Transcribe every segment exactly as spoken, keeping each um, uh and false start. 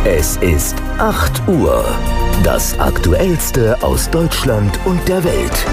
Es ist acht Uhr. Das Aktuellste aus Deutschland und der Welt.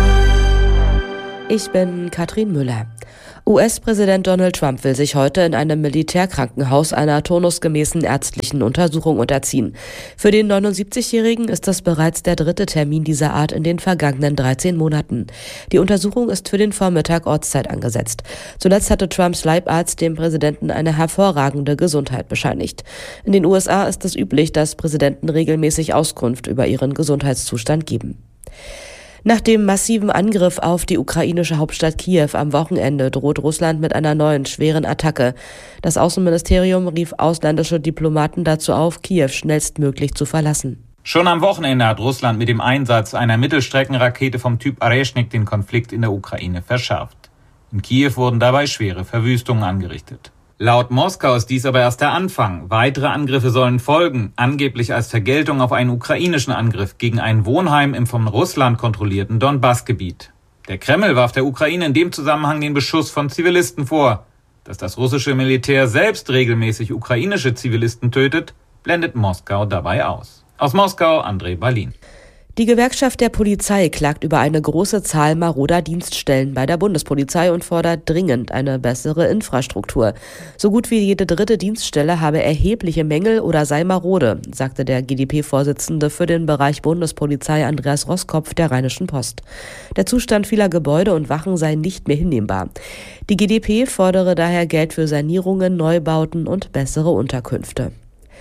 Ich bin Katrin Müller. U S-Präsident Donald Trump will sich heute in einem Militärkrankenhaus einer turnusgemäßen ärztlichen Untersuchung unterziehen. Für den neunundsiebzigjährigen ist das bereits der dritte Termin dieser Art in den vergangenen dreizehn Monaten. Die Untersuchung ist für den Vormittag Ortszeit angesetzt. Zuletzt hatte Trumps Leibarzt dem Präsidenten eine hervorragende Gesundheit bescheinigt. In den U S A ist es üblich, dass Präsidenten regelmäßig Auskunft über ihren Gesundheitszustand geben. Nach dem massiven Angriff auf die ukrainische Hauptstadt Kiew am Wochenende droht Russland mit einer neuen schweren Attacke. Das Außenministerium rief ausländische Diplomaten dazu auf, Kiew schnellstmöglich zu verlassen. Schon am Wochenende hat Russland mit dem Einsatz einer Mittelstreckenrakete vom Typ Areshnik den Konflikt in der Ukraine verschärft. In Kiew wurden dabei schwere Verwüstungen angerichtet. Laut Moskau ist dies aber erst der Anfang. Weitere Angriffe sollen folgen, angeblich als Vergeltung auf einen ukrainischen Angriff gegen ein Wohnheim im von Russland kontrollierten Donbass-Gebiet. Der Kreml warf der Ukraine in dem Zusammenhang den Beschuss von Zivilisten vor. Dass das russische Militär selbst regelmäßig ukrainische Zivilisten tötet, blendet Moskau dabei aus. Aus Moskau, André Balin. Die Gewerkschaft der Polizei klagt über eine große Zahl maroder Dienststellen bei der Bundespolizei und fordert dringend eine bessere Infrastruktur. So gut wie jede dritte Dienststelle habe erhebliche Mängel oder sei marode, sagte der G d P-Vorsitzende für den Bereich Bundespolizei Andreas Roskopf der Rheinischen Post. Der Zustand vieler Gebäude und Wachen sei nicht mehr hinnehmbar. Die G d P fordere daher Geld für Sanierungen, Neubauten und bessere Unterkünfte.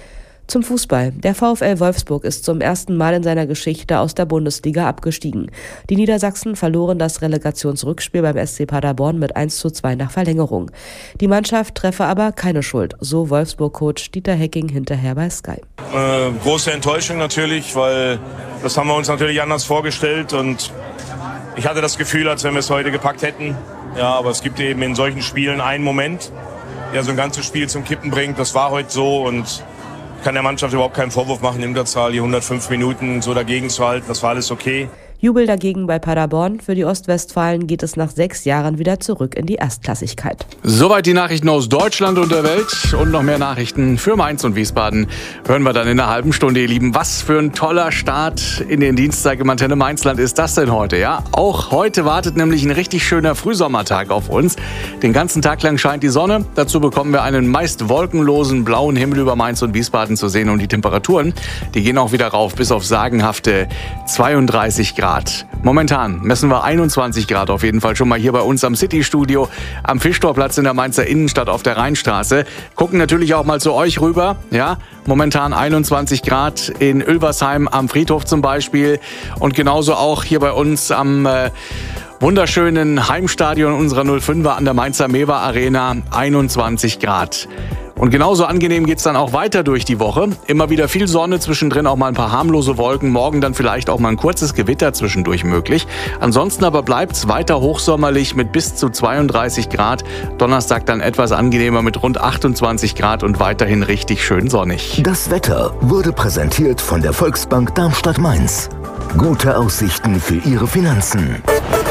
Zum Fußball. Der VfL Wolfsburg ist zum ersten Mal in seiner Geschichte aus der Bundesliga abgestiegen. Die Niedersachsen verloren das Relegationsrückspiel beim S C Paderborn mit eins zu zwei nach Verlängerung. Die Mannschaft treffe aber keine Schuld, so Wolfsburg-Coach Dieter Hecking hinterher bei Sky. Äh, große Enttäuschung natürlich, weil das haben wir uns natürlich anders vorgestellt und ich hatte das Gefühl, als wenn wir es heute gepackt hätten. Ja, aber es gibt eben in solchen Spielen einen Moment, der so ein ganzes Spiel zum Kippen bringt. Das war heute so und kann der Mannschaft überhaupt keinen Vorwurf machen, in Unterzahl die hundertfünf Minuten so dagegen zu halten. Das war alles okay. Jubel dagegen bei Paderborn. Für die Ostwestfalen geht es nach sechs Jahren wieder zurück in die Erstklassigkeit. Soweit die Nachrichten aus Deutschland und der Welt. Und noch mehr Nachrichten für Mainz und Wiesbaden hören wir dann in einer halben Stunde, ihr Lieben. Was für ein toller Start in den Dienstag im Antenne Mainzland ist das denn heute? Ja, auch heute wartet nämlich ein richtig schöner Frühsommertag auf uns. Den ganzen Tag lang scheint die Sonne. Dazu bekommen wir einen meist wolkenlosen blauen Himmel über Mainz und Wiesbaden zu sehen. Und die Temperaturen, die gehen auch wieder rauf bis auf sagenhafte zweiunddreißig Grad. Momentan messen wir einundzwanzig Grad auf jeden Fall schon mal hier bei uns am City-Studio, am Fischtorplatz in der Mainzer Innenstadt auf der Rheinstraße. Gucken natürlich auch mal zu euch rüber. Ja, momentan einundzwanzig Grad in Ulversheim am Friedhof zum Beispiel und genauso auch hier bei uns am äh, wunderschönen Heimstadion unserer null fünfer an der Mainzer Mewa Arena, einundzwanzig Grad. Und genauso angenehm geht's dann auch weiter durch die Woche. Immer wieder viel Sonne, zwischendrin auch mal ein paar harmlose Wolken. Morgen dann vielleicht auch mal ein kurzes Gewitter zwischendurch möglich. Ansonsten aber bleibt's weiter hochsommerlich mit bis zu zweiunddreißig Grad. Donnerstag dann etwas angenehmer mit rund achtundzwanzig Grad und weiterhin richtig schön sonnig. Das Wetter wurde präsentiert von der Volksbank Darmstadt-Mainz. Gute Aussichten für Ihre Finanzen.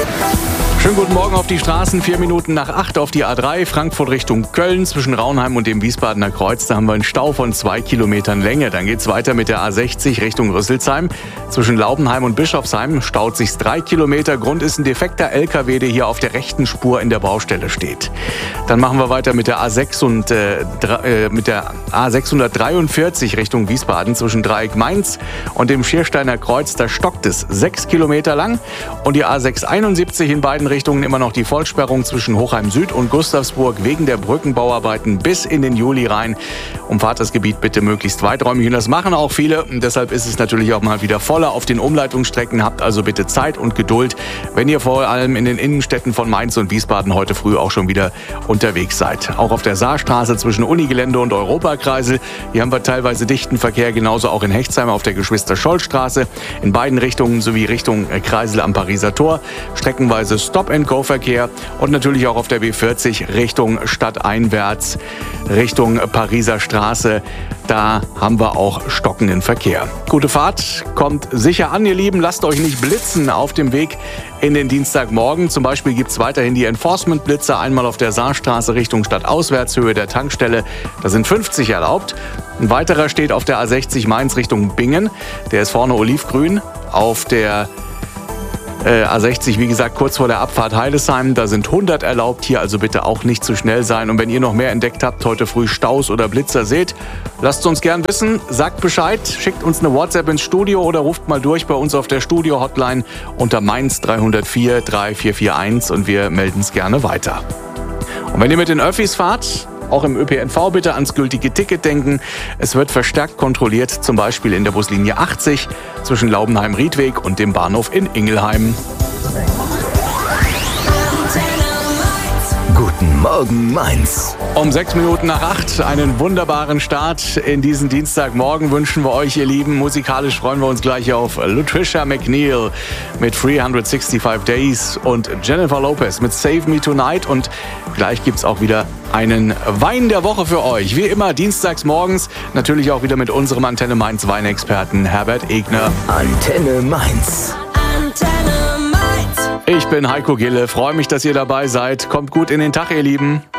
Schönen guten Morgen auf die Straßen. Vier Minuten nach acht auf die A drei, Frankfurt Richtung Köln. Zwischen Raunheim und dem Wiesbadener Kreuz, da haben wir einen Stau von zwei Kilometern Länge. Dann geht's weiter mit der A sechzig Richtung Rüsselsheim. Zwischen Laubenheim und Bischofsheim staut sich's drei Kilometer. Grund ist ein defekter L K W, der hier auf der rechten Spur in der Baustelle steht. Dann machen wir weiter mit der A sechs und äh, mit der A sechshundertdreiundvierzig Richtung Wiesbaden. Zwischen Dreieck Mainz und dem Schiersteiner Kreuz, da stockt es sechs Kilometer lang. Und die A sechshunderteinundsiebzig in beiden Richtungen immer noch die Vollsperrung zwischen Hochheim Süd und Gustavsburg wegen der Brückenbauarbeiten bis in den Juli rein. Umfahrt das Gebiet bitte möglichst weiträumig und das machen auch viele. Und deshalb ist es natürlich auch mal wieder voller auf den Umleitungsstrecken. Habt also bitte Zeit und Geduld, wenn ihr vor allem in den Innenstädten von Mainz und Wiesbaden heute früh auch schon wieder unterwegs seid. Auch auf der Saarstraße zwischen Unigelände und Europakreisel. Hier haben wir teilweise dichten Verkehr, genauso auch in Hechtsheim auf der Geschwister-Scholl-Straße. In beiden Richtungen sowie Richtung Kreisel am Pariser Tor. Streckenweise Stop-and-Go-Verkehr und natürlich auch auf der B vierzig Richtung stadteinwärts, Richtung Pariser Straße. Da haben wir auch stockenden Verkehr. Gute Fahrt, kommt sicher an, ihr Lieben. Lasst euch nicht blitzen auf dem Weg in den Dienstagmorgen. Zum Beispiel gibt es weiterhin die Enforcement-Blitze. Einmal auf der Saarstraße Richtung Stadtauswärtshöhe der Tankstelle. Da sind fünfzig erlaubt. Ein weiterer steht auf der A sechzig Mainz Richtung Bingen. Der ist vorne olivgrün. Auf der äh, A sechzig, wie gesagt, kurz vor der Abfahrt Heidesheim. Da sind hundert erlaubt. Hier also bitte auch nicht zu schnell sein. Und wenn ihr noch mehr entdeckt habt, heute früh Staus oder Blitzer seht, lasst uns gern wissen. Sagt Bescheid, schickt uns eine WhatsApp ins Studio oder ruft mal durch bei uns auf der Studio-Hotline unter Mainz drei null vier drei vier vier eins und wir melden es gerne weiter. Und wenn ihr mit den Öffis fahrt, auch im Ö P N V bitte ans gültige Ticket denken. Es wird verstärkt kontrolliert, zum Beispiel in der Buslinie achtzig zwischen Laubenheim-Riedweg und dem Bahnhof in Ingelheim. Guten Morgen, Mainz. Um sechs Minuten nach acht, einen wunderbaren Start in diesen Dienstagmorgen wünschen wir euch, ihr Lieben. Musikalisch freuen wir uns gleich auf Latricia McNeil mit dreihundertfünfundsechzig Days und Jennifer Lopez mit Save Me Tonight. Und gleich gibt's auch wieder einen Wein der Woche für euch. Wie immer dienstags morgens, natürlich auch wieder mit unserem Antenne Mainz Weinexperten Herbert Egner. Antenne Mainz. Ich bin Heiko Gille, freue mich, dass ihr dabei seid. Kommt gut in den Tag, ihr Lieben.